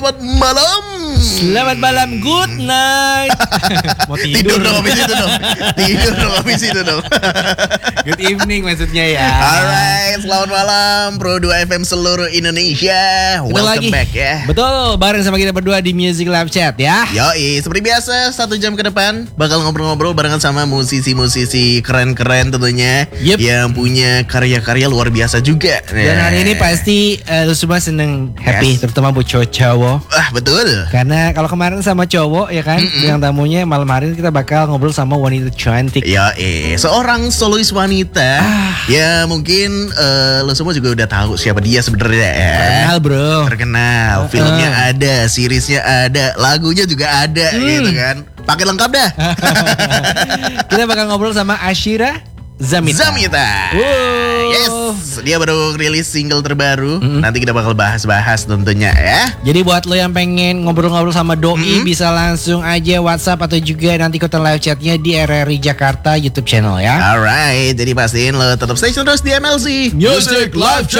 selamat malam. Selamat malam, good night. Mau Tidur dong habis itu dong. Tidur dong habis itu dong. Good evening maksudnya ya. Alright, selamat malam Pro 2 FM seluruh Indonesia. Welcome back ya. Betul, bareng sama kita berdua di Music Live Chat ya. Yoi, seperti biasa 1 jam ke depan bakal ngobrol-ngobrol barengan sama musisi-musisi keren-keren tentunya. Yep. Yang punya karya-karya luar biasa juga. Dan hari ini pasti lu semua seneng happy, terutama buat cowok-cowok. Ah, betul. Karena kalau kemarin sama cowok ya kan, yang tamunya malam hari ini kita bakal ngobrol sama wanita cantik. Ya, seorang solois wanita. Ya mungkin lo semua juga udah tahu siapa dia sebenarnya ya. Terkenal bro. Terkenal. Filmnya ada, seriesnya ada, lagunya juga ada gitu kan. Pakai lengkap dah. Kita bakal ngobrol sama Ashira Zamita. Yes, dia baru rilis single terbaru. Nanti kita bakal bahas-bahas tentunya ya. Jadi buat lo yang pengen ngobrol-ngobrol sama Doi, bisa langsung aja WhatsApp atau juga nanti ikutan live chatnya di RRI Jakarta YouTube channel ya. Alright, jadi pastiin lo tetap stay terus di MLC Music Live Chat.